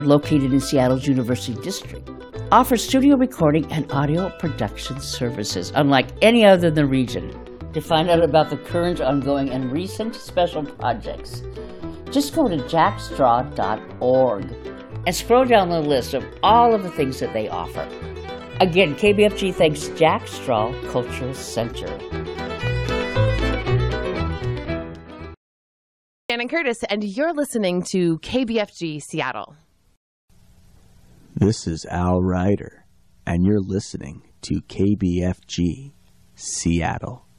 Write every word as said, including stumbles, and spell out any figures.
located in Seattle's University District, offers studio recording and audio production services unlike any other in the region. To find out about the current, ongoing, and recent special projects, just go to jack straw dot org and scroll down the list of all of the things that they offer. Again, K B F G thanks Jack Straw Cultural Center. Shannon Curtis, and you're listening to K B F G Seattle. This is Al Ryder, and you're listening to K B F G Seattle.